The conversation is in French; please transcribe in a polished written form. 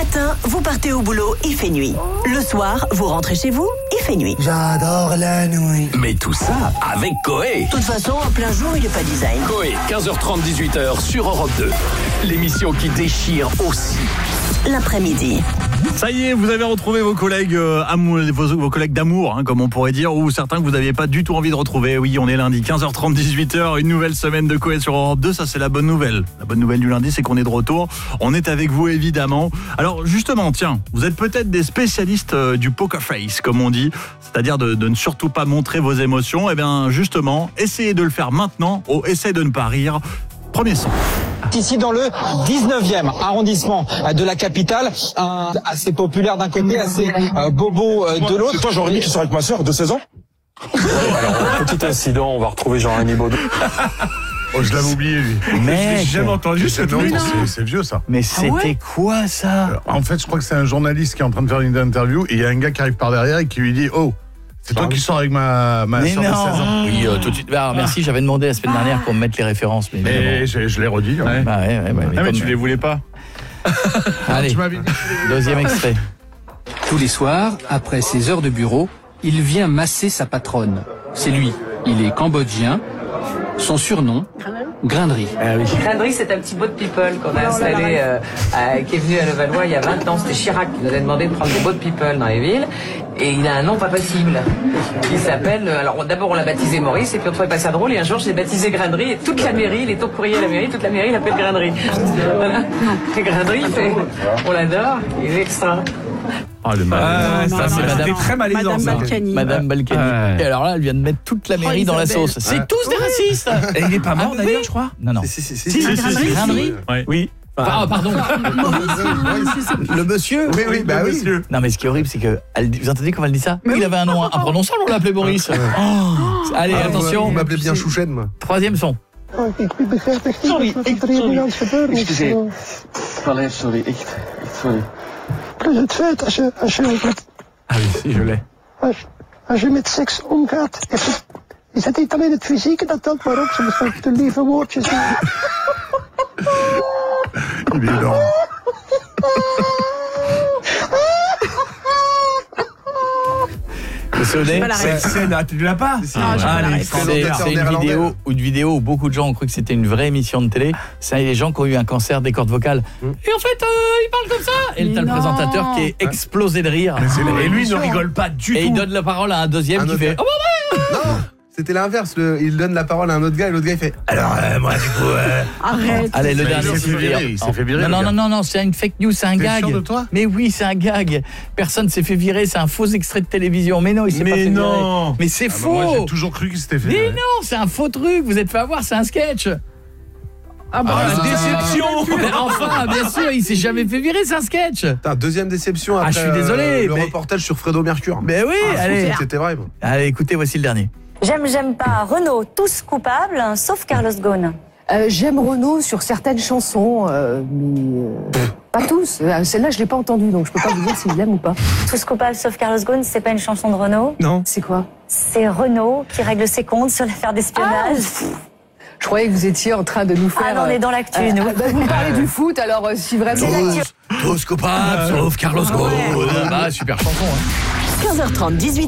matin, vous partez au boulot, il fait nuit. Le soir, vous rentrez chez vous, il fait nuit. J'adore la nuit. Mais tout ça avec Coé. De toute façon, en plein jour, il est pas design. Coé, 15h30, 18h sur Europe 2. L'émission qui déchire aussi l'après-midi. Ça y est, vous avez retrouvé vos collègues vos collègues d'amour, comme on pourrait dire, ou certains que vous n'aviez pas du tout envie de retrouver. Oui, on est lundi, 15h30, 18h, une nouvelle semaine de Coé sur Europe 2, ça c'est la bonne nouvelle. La bonne nouvelle du lundi, c'est qu'on est de retour. On est avec vous évidemment. Alors justement, tiens, vous êtes peut-être des spécialistes du poker face, comme on dit, c'est-à-dire de ne surtout pas montrer vos émotions. Eh bien justement, essayez de le faire maintenant, essayez de ne pas rire. Premier son. Ici dans le 19e arrondissement de la capitale, assez populaire d'un côté, assez bobo de l'autre. C'est toi Jean-Rémy qui sort avec ma sœur de 16 ans? Alors, petit incident, on va retrouver Jean-Rémy Baudou. Oh, je l'avais oublié lui. Mais j'ai jamais entendu ce nom. C'est vieux ça. Mais c'était quoi ça? En fait, je crois que c'est un journaliste qui est en train de faire une interview et il y a un gars qui arrive par derrière et qui lui dit "Oh, c'est toi qui sors avec ma soeur de 16 ans." Oui, tout de suite. Alors, merci, j'avais demandé la semaine dernière qu'on me mette les références. Mais je l'ai redit. Ouais. Mais tu les voulais pas. Allez, deuxième extrait. Tous les soirs, après ses heures de bureau, il vient masser sa patronne. C'est lui. Il est cambodgien. Son surnom, Grindry. Grindry, c'est un petit boat people qu'on a installé, qui est venu à Levallois il y a 20 ans. C'était Chirac qui nous avait demandé de prendre des boat people dans les villes. Et il a un nom pas possible. Il s'appelle, alors d'abord on l'a baptisé Maurice, et puis on trouvait pas ça drôle, et un jour j'ai baptisé Grindry, et toute la mairie, il est au courrier à la mairie, toute la mairie l'appelle Grindry. Voilà. Et Grindry, on l'adore, il est extra. Oh le mal. Ça c'est Madame très malaisant. Madame Balkany. Et alors là, elle vient de mettre toute la mairie dans la sauce. C'est tous des racistes. Et il est pas mort d'ailleurs, je crois. Non. Si. Grindry. Oui. Ah, pardon. Le monsieur. Oui, bah oui. Non, mais ce qui est horrible, c'est que vous entendez comment elle dit ça? Il avait un nom imprononçable, on l'appelait Boris. Allez, attention. On m'appelait bien Chouchen, moi. Troisième son. Sorry. Plus het feit, als je Ah oui, si, je l'ai. als je met seks omgaat, is het niet alleen het fysieke dat telt, maar ook soms ook de lieve woordjes. Il est énorme. Cette scène, tu l'as pas? C'est une vidéo où beaucoup de gens ont cru que c'était une vraie émission de télé. C'est les gens qui ont eu un cancer des cordes vocales. Et en fait, ils parlent comme ça. Et t'as le présentateur qui est explosé de rire. Et lui ne rigole pas du tout. Et il donne la parole à un deuxième qui fait... Non, c'était l'inverse. Il donne la parole à un autre gars et l'autre gars il fait alors moi du coup Arrête. Allez, le dernier. Il s'est fait virer. Non, c'est une fake news, c'est un gag. T'es sûr de toi? Mais oui, c'est un gag. Personne s'est fait virer, c'est un faux extrait de télévision. Mais non, il s'est pas fait virer. Mais c'est faux. Moi j'ai toujours cru qu'il s'était fait virer. Mais non, c'est un faux truc. Vous êtes fait avoir, c'est un sketch. La déception. Mais enfin, bien sûr, il s'est jamais fait virer, c'est un sketch. Deuxième déception après je suis désolé, le mais... reportage sur Fredo Mercure. Mais oui, allez. C'était vrai. Allez, écoutez, voici le dernier. J'aime pas Renaud, tous coupables, sauf Carlos Ghosn. J'aime Renaud sur certaines chansons, mais pas tous. Celle-là, je l'ai pas entendue, donc je peux pas vous dire si je l'aime ou pas. Tous coupables, sauf Carlos Ghosn, c'est pas une chanson de Renaud? Non. C'est quoi? C'est Renaud qui règle ses comptes sur l'affaire d'espionnage. Je croyais que vous étiez en train de nous faire... Ah non, on est dans l'actu, nous. Vous parlez du foot, alors si vraiment... Tous coupables, sauf Carlos Ghosn. Super chanson. 15h30, 18h.